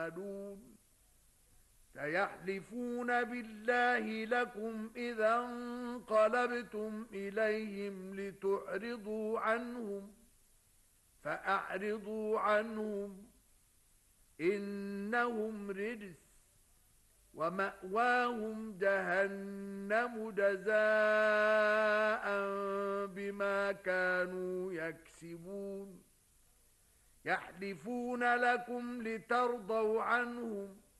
سيحلفون بالله لكم إذا انقلبتم إليهم لتعرضوا عنهم فأعرضوا عنهم إنهم رجس ومأواهم جهنم جزاء بما كانوا يكسبون يحلفون لكم لترضوا عنهم